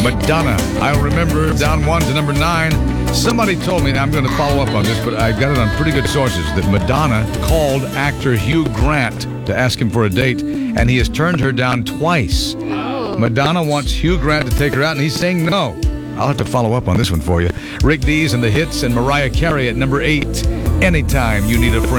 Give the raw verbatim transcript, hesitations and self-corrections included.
Madonna. I'll remember down one to number nine. Somebody told me, and I'm going to follow up on this, but I got it on pretty good sources, that Madonna called actor Hugh Grant to ask him for a date, and he has turned her down twice. Madonna wants Hugh Grant to take her out, and he's saying no. I'll have to follow up on this one for you. Rick Dees and the Hits and Mariah Carey at number eight. Anytime You Need a Friend.